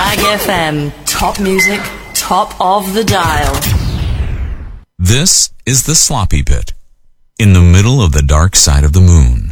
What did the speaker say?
Rag FM. Top music, top of the dial. This is the Sloppy Pit, in the middle of the dark side of the moon.